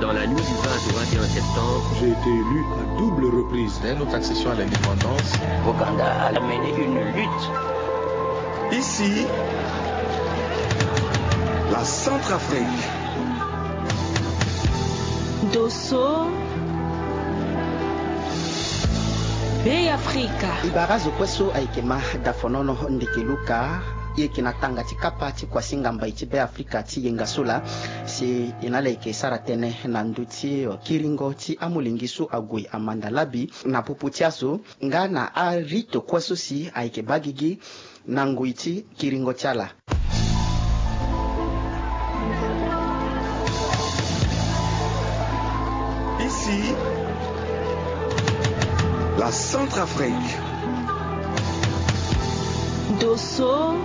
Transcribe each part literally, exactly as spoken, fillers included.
Dans la nuit du vingt au vingt et un septembre, j'ai été élu à double reprise. Dès notre accession à l'indépendance, Bokanda a mené une lutte. Ici, la Centrafrique. Dosso Bay Africa. Ibarazo kweso aikema dafonono ndikeluka yekina tanga tikapa ti kwasingamba iti Bay Africa ti yengasula si inaleke saratene na nduti kiringo ti amulingisu agui amandalabi na puputiaso ngana a rito kweso si aike bagigi na nguiti kiringo chala. Ici, la Centrafrique. Dosso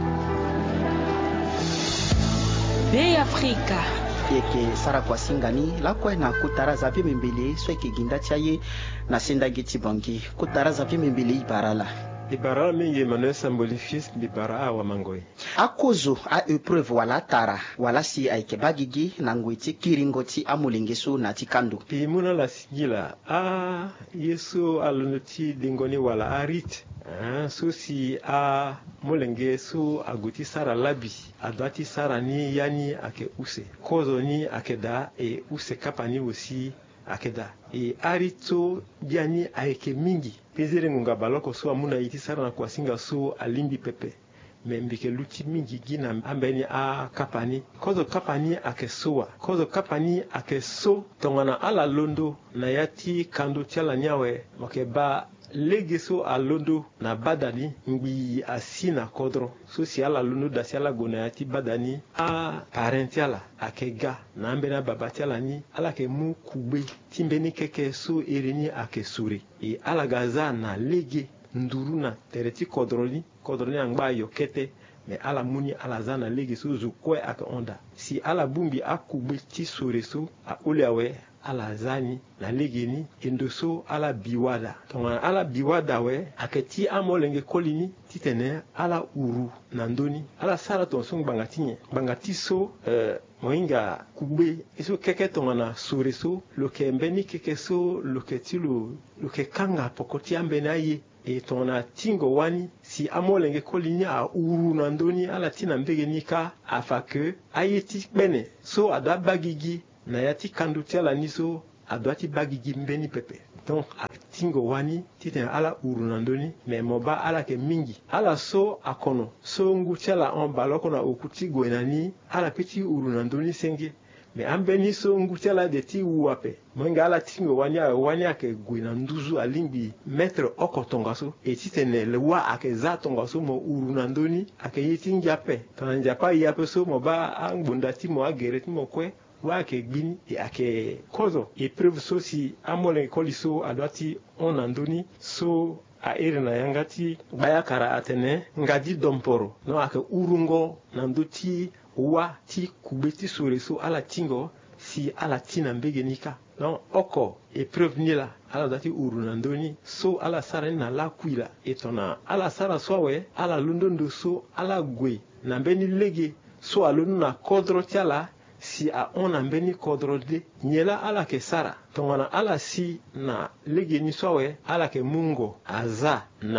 Bay Africa. Yeke sara kwa singani la kwa na kutaraza vi mbili sweke ginda chaye na sendagi tibongi kutaraza vi mbili ibarala. Ibara mingi mane symbolifis bibara awa mangoi. Akozo a épreuve wala tara wala si aike bagigi na nguiti kiringoti amulingisu na tikandu. Imuna la sigila a Yesu alunoti dingoni wala arit. Ah, so si a molenge so aguti sara labi adati sara ni yani ake use kozo ni akeda e use kapani aussi akeda e arito biani aike mingi pezere ngunga baloko so amuna iti sara na kwasinga so alimbi pepe membike luti mingi gina ambeni a kapani kozo kapani ake soa kozo kapani ake so tongana ala londo na yati kando tiala nyawe makeba lege so a londo na badani ngbi asina kodro so si ala londo da si ala gona yati badani a parentiala akega na ambena babatiala ni ala ke mu kube timbeni keke so ereni ake suri e ala gaza na lege nduru na tereti kodroni kodroni angba yokete me ala muni ala zana lege so zukwe ake onda si ala bumbi akube ti sore so a oleawe ala zani na legeni endoso ala biwada tonga ala biwada we aketi amolenge kolini titene ala uru na ndoni ala sara ton song bangatinye bangati so eh, moinga kube iso keke tonga na soreso loke mbeni keke so loke tilo loke kanga pokoti ambeni aye e tona tingo wani si amolenge kolini a uru na ndoni ala tina mbege nika afake ayeti bene so ada bagigi na yati kandutia la niso adwati bagigi mbeni pepe donc atingo wani titen ala urunandoni me moba ala ke mingi ala so akono so ngutia la on baloko na okuti gwenani ala peti urunandoni senge me ambeni so ngutia la de ti uape mwenga ala tingo wani a wani ake gwenanduzu alimbi metre okotongaso e titene le wa ake za tongaso mo urunandoni ake yitingi ape tananja pa yape so moba angbundati mo agereti mo kwe wa ke gbini e ake kozo épreuve so si amole koliso adwati on andoni so a erina yangati bayakara atene ngadi domporo no ake urungo nanduti wa ti kubeti sore so ala tingo si ala tina mbege nika non oko épreuve nila ala dati urunandoni so ala sara na la kuila etona ala sara sowe ala lundondo so ala gwe na mbeni lege so alunu na kodro tiala si a on ambeni kodro de nyela ala ke sara tongana ala si na legeni sowe ala ke mungo aza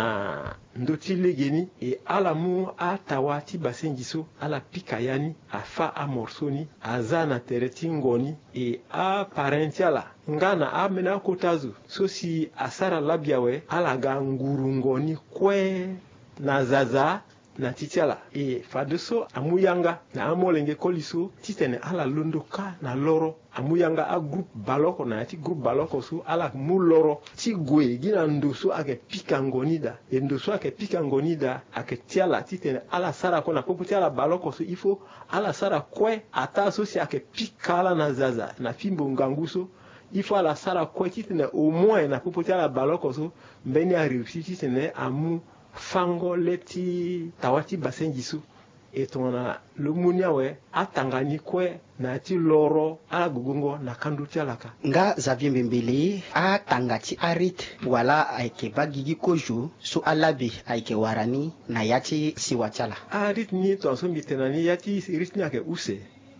na ndoti legeni e ala mu atawati basengiso ala pikayani afa amorsoni aza na tereti ngoni e a parentiala ngana amena kotazu so si asara labiawe ala ga nguru ngoni kwe na zaza na titiala e fadeso amuyanga na amolenge koliso titene ala londoka na loro amuyanga a group baloko na ti group baloko su ala mu loro ti gwe gina ndoso ake pikangonida e ndoso ake pikangonida ake tiala titene ala sara kona popo tiala baloko su ifo ala sara kwe ata so si ake pikala na zaza na fimbo nganguso ifo ala sara kwe titene au moins na popo tiala baloko su mbeni a réussi titene amu fango leti tawati basengisu etona lumunya we atangani kwe na ti loro ala gugungo na kandu tialaka nga zavimbi mbili atangati arit wala aike bagigi koju su alabi aike warani na yati siwachala arit ni to so mitenani yati rit ni ake use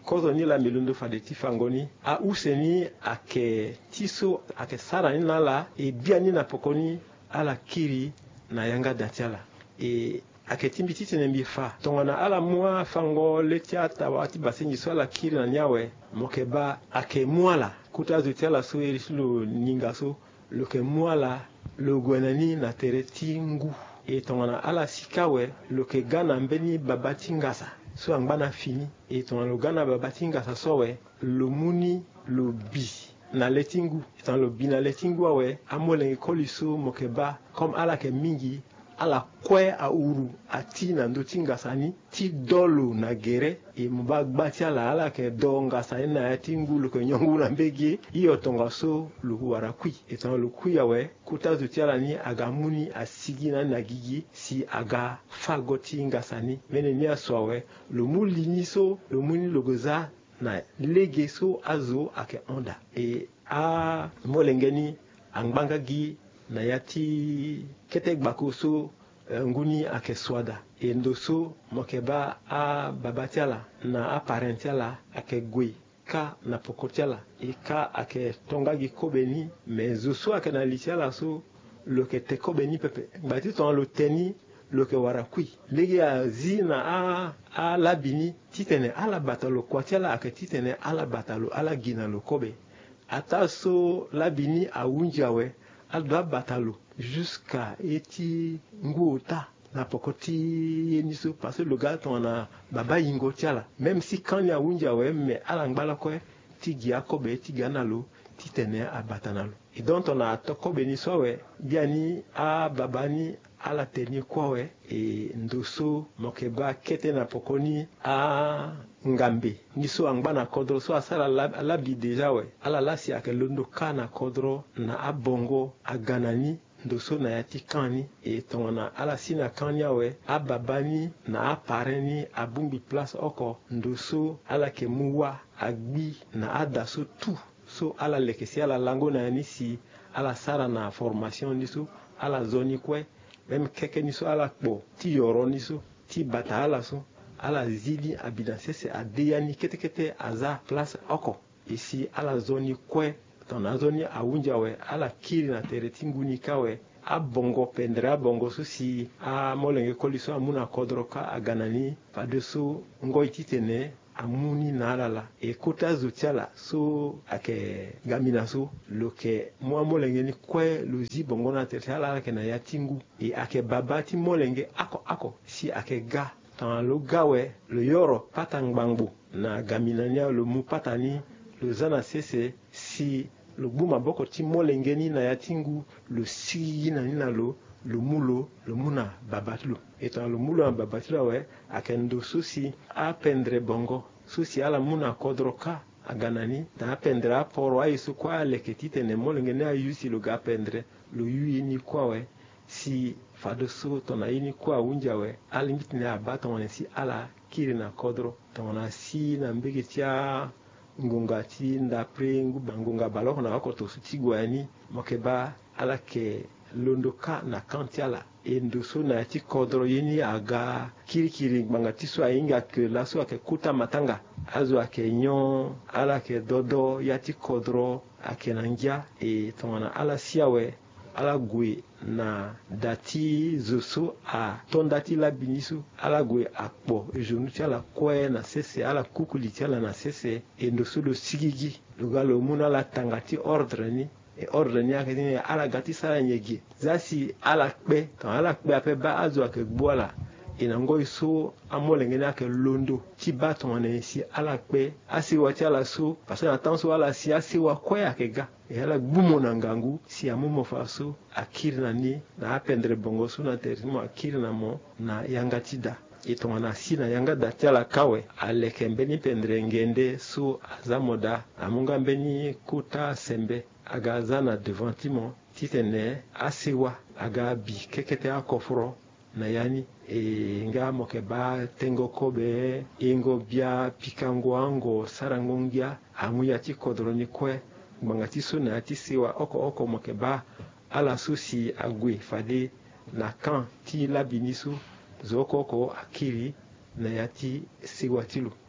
kozo ni la melundo fade ti fangoni a useni ake tiso ake sara ni nala e biani na pokoni ala kiri na yanga datiala e ake timbi titi ne mbifa tongana ala mwa fango letiata wati basenji so ala kiri na nyawe mokeba ake mwala kuta zutiala so erislo ningaso loke mwala lo gwenani na tereti ngu e tongana ala sikawe loke gana mbeni babati ngasa so angbana fini e tongana lo gana babati ngasa sowe lo muni lo bi na letingu etan lo bi na letingu awe amole koliso mokeba comme ala ke mingi ala kwe a uru ati na ndoti ngasani ti dolo na gere e mba gbati ala ala ke do ngasani na ati ngulu ko nyongu na mbegi iyo tonga so lu wara kui etan lu kui awe kuta zuti ala ni aga muni asigi na nagigi si aga fagoti ngasani mene ni aswawe lu muli ni so lu muni logoza na lege so azo ake onda e a molengeni angbanga gi na yati kete gbako so nguni ake swada e ndoso mokeba a babatiala na a parentiala ake gwe ka na pokotiala e ka ake tongagi kobeni mezo so ake na litiala so loke te kobeni pepe bati ton lo teni loke warakui lege a zi na a a labini titene ala batalo kwatiala ake titene ala batalo ala gina lo kobe ata so labini a unjawe alba batalo jusqu'à eti ngota na pokoti yeniso parce que le gars on a baba yingo tiala même si quand ya unja we mais ala ngbala ko ti gi akobe ti ganalo ti tene a batanalo et donc on a to kobe ni so we biani a babani ala teni ko we e ndoso mokeba kete na pokoni a ngambe ni so angbana kodro so asala la, la bi deja we ala lasi akelondo kana kodro na abongo aganani ndoso na yati kani e tongana ala sina kanya we ababani na apareni abumbi place oko ndoso ala ke muwa agbi na adaso tu so ala lekesi ala lango na nisi ala sara na formation niso ala zoni kwe même keke niso ala kpo ti yoro niso ti bata ala so ala zili abidanse se adeyani kete kete aza place oko ici ala zoni kwe tona zoni awunja we ala kiri na tereti nguni kawe a bongo pendre a bongo so si a molenge koliso amuna kodroka aganani padeso ngoi titene amuni nalala e kota zutiala so ake gamina so loke mo molenge ni kwe lozi bongo na tereti ala ke na yatingu e ake babati molenge ako ako si ake ga tan lo gawe lo yoro patangbangu na gamina nya lo mu patani lo zana sese si lo buma boko ti molengeni na yatingu lo si na nina lo lo mulo lo muna babatlo etan lo mulo en babatlo we akendo susi a pendre bongo susi ala muna kodroka aganani ta pendre a poro ay su kwa leketite ne molengeni a yusi lo ga pendre lo yu ni kwa we si fado so tona ini kwa unja we alimit ne abata wona si ala kirina kodro tona si na mbegetia ngunga ti ndapre nguba ngunga baloko na wakoto sutigwani mokeba ala ke londoka na kantiala endo so na ti kodro yini aga kirikiri banga ti so ainga ke la so ake kuta matanga azo ake nyon ala ke dodo ya ti kodro ake nangia e tongana ala siawe ala gwe na dati zoso a ton dati la binisu ala gwe akpo jonu ti ala kwe na sese ala kukuli ti ala na sese e ndoso lo sigigi lugalo muna la tangati ordre ni e ordre ni akeni ala gati sala nyegi zasi ala kpe tan ala kpe ape ba azo ake gbola ina ngoi so amolenge na ke londo ti baton na si ala kpe asi wa ti ala so parce que attend so ala si asi wa kwe ake ga e ala gbumo na ngangu si amumo faso akiri na ni na apendre bongo so na terimo akiri na mo na yanga tida etonga na si na yanga datiala kawe aleke mbeni pendre ngende so azamoda amunga mbeni kuta sembe agaza na devantimo titene asiwa aga bi kekete akofro na yani e nga moke ba tengo kobe ingo bia pikango ango sarangongia amuya ti kodroni kwe mangati so na ti siwa oko oko moke ba ala susi agwe fade na kan ti labinisu zoko ko akiri na yati siwa tilu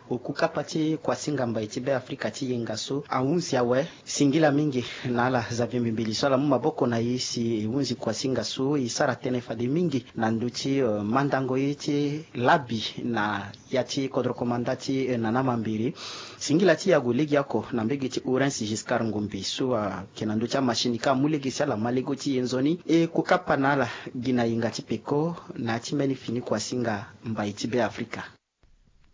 okukapa ti kwa singa mbai ti be Afrika ti yenga so aunzi awe singila mingi nala za vimbimbili swala mu maboko na yisi unzi kwa singa so isara tene fade mingi na nduti uh, mandango yiti labi na yati kodro komandati uh, na namambiri singila ti ya guligi yako na mbegi ti Urensi Giscard Ngumbi so uh, kenandu cha mashini ka muligi sala maligo ti yenzoni e kukapa nala gina inga ti peko na ti meni fini kwa singa mbai ti be Afrika.